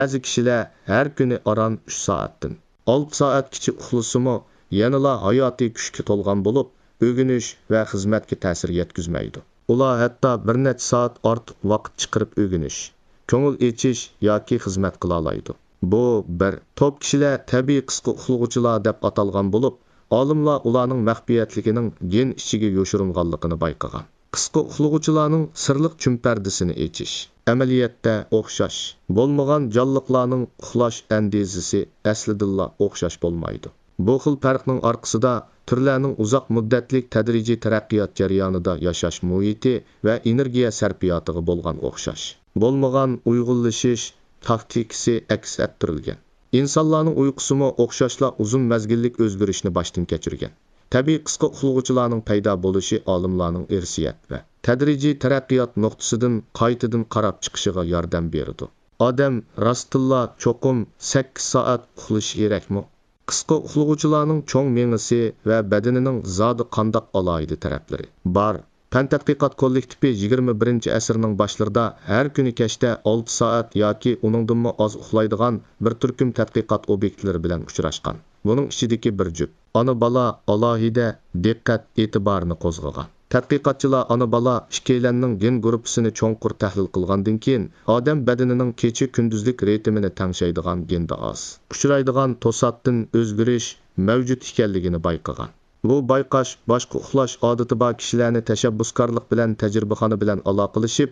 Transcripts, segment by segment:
Ba'zi kishilar har kuni aran 3 soatdan 6 soatgacha uxlasimi, yanala hayotiy kuchga to'lgan bo'lib, o'g'inish va xizmatga ta'sir yetkazmaydi. Ular hatto bir necha soat ortiq vaqt chiqarib o'g'inish, ko'ngil echish yoki xizmat qila oladi. Bu bir to'p kishilar tabiiy qisqa uxlag'uvchilar deb atalgan bo'lib, olimlar ularning maxfiyatligining gen ichiga yoshirilganligini bayqagan. Qisqa uxlag'uvchilarning sirliq chumpardisini echish amaliyotda o'xshash bo'lmagan jonliqlarning uxlash andizisi aslida o'xshash bo'lmaydi. Bu xil farqning orqasida turlarning uzoq muddatlik tadrijiy taraqqiyot jarayonida yashash muhiti va energiya sarfiyotiga bo'lgan o'xshash bo'lmagan uyg'unlashish taktikasi aks ettirilgan. İnsanlarning uyqusimi o'xshashla uzun mazgillik o'zgarishni boshdan kechirgan. Tabiiy qisqa uxlag'uvchilarning paydo bo'lishi olimlarning irsiyat va tadrijiy taraqqiyot nuqtasidan qaytadan qarab chiqishiga yordam berdi. Odam rostilla cho'qim 8 soat uxlashi kerakmi? Qisqa uxlag'uvchilarning cho'ng mengisi va badanining zodi qandoq alohida taraflari bor. Fan tadqiqot kollektivi 21-asrning boshlarida har kuni kechda 6 soat yoki uningdan oz uxlaydigan bir turkum tadqiqot obyektlari bilan uchrashgan. Buning ichidagi bir jup ona bola alohida diqqat e'tiborini qo'zg'agan. Tadqiqotchilar ona bola ikkilanning gen guruhini cho'nqur tahlil qilgandan keyin odam badanining kecha kunduzlik ritmini tangshaydigan genda oz uchraydigan to'satdan o'zgarish mavjud ekanligini bayqagan. Bu bayqash boshqa uxlash odati bor kishilarni tashabbuskorlik bilan tajribaxona bilan aloqalashib,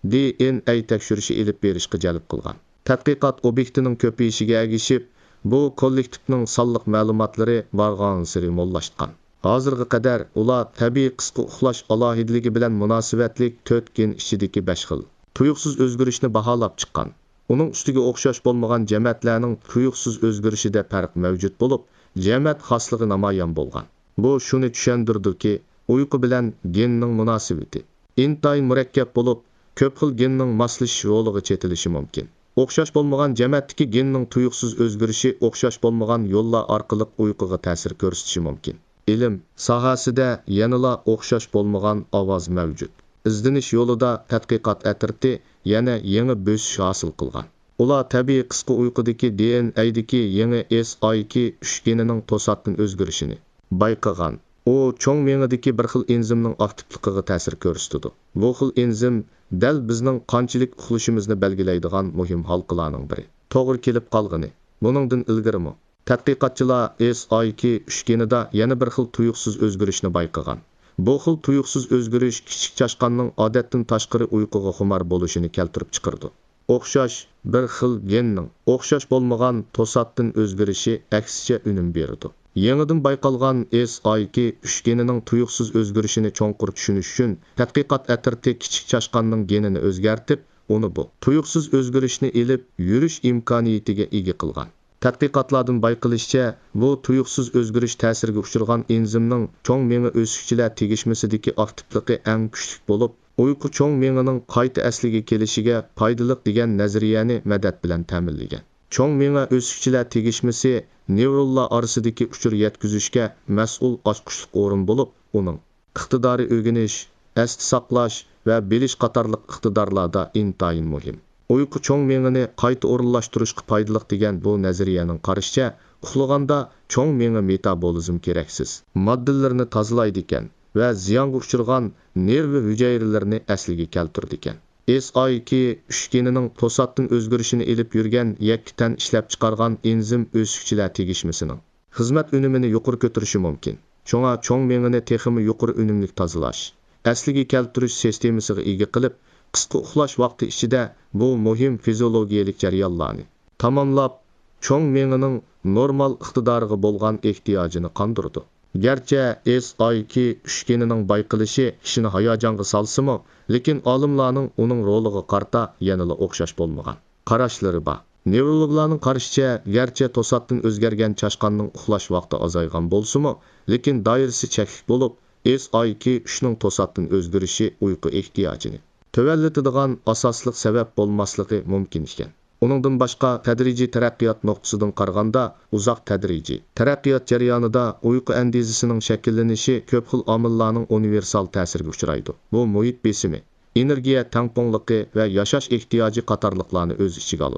DNA tekshirishi ilib berishga jalb qilgan. Tadqiqot obyektining ko'payishiga ergishib, bu kollektivning sonliq ma'lumotlari borgan sari mo'llashgan. Hozirga qadar ular tabiiy qisqa uxlash alohidligi bilan munosabatlik 4 gen ichidagi 5 xil tuyuqsiz o'zgarishni baholab chiqqan. Uning ustiga o'xshash bo'lmagan jamiyatlarning tuyuqsiz o'zgarishida farq mavjud bo'lib, jamiyat xosligi namoyon bo'lgan. Bu shuni tushundirdiki, uyqu bilan genning munosabati intayin murakkab bo'lib, ko'p xil genning moslashish yo'liga chetilishi mumkin. O'xshash bo'lmagan jamiyatdagi genning tuyuqsiz o'zgarishi o'xshash bo'lmagan yo'llar orqali uyquga ta'sir ko'rsatishi mumkin. Ilm sohasida yanada o'xshash bo'lmagan ovoz mavjud. Izdinish yo'lida tadqiqot atriti yana yangi bo'sish hosil qilgan. Ular tabiiy qisqa uyqudagi DNA'dagi yangi SI2 genining to'satdan o'zgarishini bayqagan. U cho'ng miyadagi bir xil enzimning aktivligiga ta'sir ko'rsatdi. Bu xil enzim dal bizning qanchalik uxlashimizni belgilaydigan muhim halqalarning biri. To'g'ri kelib qolgani. Buningdan ilgarimi tadqiqotchilar SI2 genida yana bir xil tuyuqsiz o'zgarishni bayqagan. Bu xil tuyuqsiz o'zgarish kichik chashqonning odatdan tashqari uyquga xumor bo'lishini keltirib chiqardi. O'xshash bir xil genning o'xshash bo'lmagan to'satdan o'zgarishi aksicha unum berdi. Yangidan bayqalgan SI2 genining tuyuqsiz o'zgarishini cho'nqur tushunish uchun tadqiqot atriti kichik chashqonning genini o'zgartib, uni bu tuyuqsiz o'zgarishni elib yurish imkoniyatiga ega qilgan. Tadqiqotlardan bayqilishicha, bu tuyuqsiz o'zgarish ta'siriga uchragan enzimning cho'ng miya o'sishchilar tegishmasidagi aktivligi eng kuchli bo'lib, uyqu cho'ng miyaning qayta asliga kelishiga foydali degan nazariyani madad bilan ta'minlagan. Cho'ng miya o'sishchilar tegishmasi nevronlar orasidagi uchur yetkazishga mas'ul ochqichlik o'rin bo'lib, uning iqtidori o'rganish, esda saqlash va bilish qatorliq iqtidorlarda intayin muhim. Uyqu cho'ng miyani qayta o'rinlashtirishga foydali degan bu nazariyaning qarashicha, uxlaganda cho'ng miya metabolizm keraksiz moddalarni tozalaydi ekan va ziyonga uchragan nerv hujayralarini asliga keltirdi ekan. SI2 genining to'satdan o'zgarishini elib yurgan yakkitan ishlab chiqargan enzim o'sishchilar tegishmasining xizmat unumini yuqori ko'tarishi mumkin. Shunga cho'ng miyani texmi yuqori unumli tozalash, asliga keltirish sistemasiga ega qilib, qisqa uxlash vaqti ichida bu muhim fiziologiyalik jarayonlarni tamomlab, cho'ng miyaning normal iqtidoriga bo'lgan ehtiyojini qondirdi. Garchi SI2 genining bayqilishi kishini hayajonga solsa-mu, lekin olimlarning uning roliga qarta yanada o'xshash bo'lmagan qarashlari bor. Nevrologlarning qarashicha, garchi to'satdan o'zgargan chashqonning uxlash vaqti azaygan bo'lsa-mu, lekin doirasi cheklik bo'lib, SI2 ning to'satdan o'zgarishi uyqu ehtiyojini tövəllətidigan asasliq sabab bo'lmasligi mumkin ekan. Uningdan boshqa tadrijiy taraqqiyot nuqtasidan qaraganda, uzoq tadrijiy taraqqiyot jarayonida uyqu andizisining shakllanishi ko'p xil omillarning universal ta'siriga uchraydi. Bu muhit besimi, energiya tangpungligi va yashash ehtiyoji qatorliqlarni o'z ichiga oladi.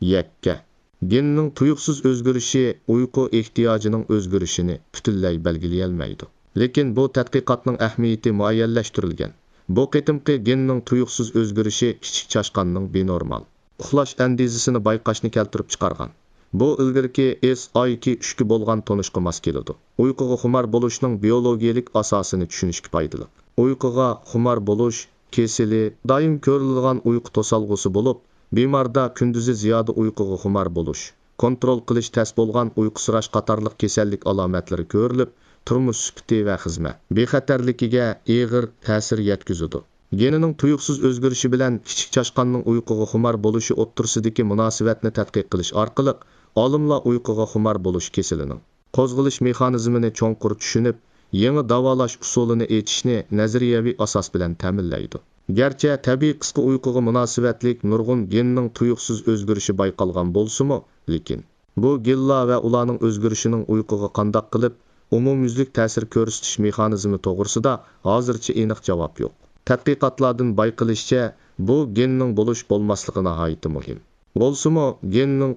Yakka. Genning tuyuqsiz o'zgarishi uyqu ehtiyojining o'zgarishini butunlay belgilay olmaydi. Lekin bu tadqiqotning ahamiyati muayyanlashtirilgan. Bu qitimqi genning tuyuqsiz o'zgarishi kichik chashqonning benormal uxlash andizisini bayqashni keltirib chiqargan. Bu ilgirki SIQ 3 bo'lgan tonishqa mos keladi. Uyquga xumor bo'lishning biologiyalik asosini tushunishga foydali. Uyquga xumor bo'lish kesili doim ko'rilgan uyqu to'solg'usi bo'lib, bemorda kunduzi ziyoda uyquga xumor bo'lish, kontrol qilish tez bo'lgan uyqusirash qatorliq kasallik alomatlari ko'rilib, turmush sifati va xizmat bexatarligiga og'ir ta'sir yetkazadi. Genining tuyuqsiz o'zgarishi bilan kichik chashqonning uyquga xumor bo'lishi o'ttirsidagi munosabatni tadqiq qilish orqali olimlar uyquga xumor bo'lish kesilining qo'zg'alish mexanizmini cho'nqur tushunib, yangi davolash usulini aytishni nazariyaviy asos bilan ta'minlaydi. Garchi tabiiy qisqa uyquga munosabatlik nurg'un genning tuyuqsiz o'zgarishi bayqalgan bo'lsa-mu, lekin bu genlar va ularning o'zgarishining uyquga qandoq qilib umumyuzlik ta'sir ko'rsatish mexanizmi to'g'risida hozircha aniq javob yo'q. Tadqiqotlardan bayqilishicha, bu genning bo'lish bo'lmasligi nihoyatda muhim. Bo'lsa-mu, genning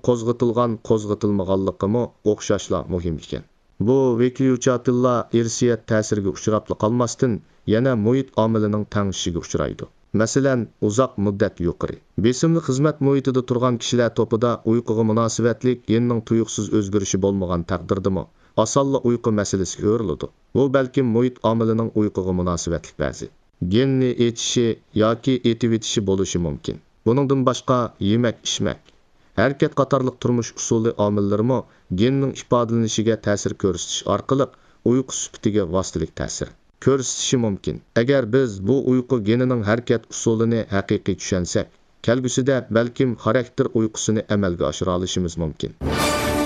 qo'zg'atilmaganligi o'xshashla muhim ekan. Bu vekyuchatillar irsiyat ta'siriga uchrab qolmasdan yana muhit omilining tangishiga uchraydi. Masalan, uzoq muddat yuqori besimli xizmat muhitida turgan kishilar to'pida uyquga munosabatlik genning tuyuqsiz o'zgarishi bo'lmagan taqdirdami, osonla uyqu masalasi ko'riladi. Bu balkim muhit omilining uyquga munosabatlik ba'zi genni etishi yoki etib etishi bo'lishi mumkin. Buningdan boshqa yemak-ichmak, harakat qatorliq turmush usuli omillarimi genning ifodalanishiga ta'sir ko'rsatish orqali uyqu sifatiga vositalik ta'sir ko'rsatishi mumkin. Agar biz bu uyqu genining harakat usulini haqiqiy tushunsak, kelgusida balkim xarakter uyqusini amalga oshira olishimiz mumkin.